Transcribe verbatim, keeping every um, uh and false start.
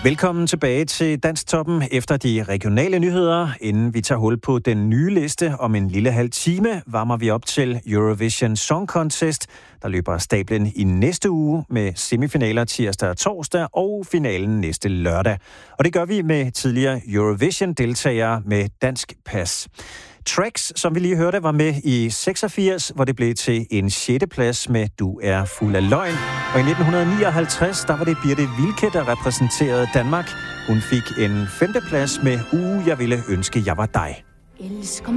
Velkommen tilbage til Dansktoppen efter de regionale nyheder. Inden vi tager hul på den nye liste om en lille halv time, varmer vi op til Eurovision Song Contest, der løber stablen i næste uge med semifinaler tirsdag og torsdag og finalen næste lørdag. Og det gør vi med tidligere Eurovision-deltagere med dansk pas. Tracks, som vi lige hørte, var med i seksogfirs, hvor det blev til en sjette plads med Du er fuld af løgn. Og i nitten nioghalvtreds, der var det Birte Wilke, der repræsenterede Danmark. Hun fik en femte plads med Uge, jeg ville ønske, jeg var dig. Elsker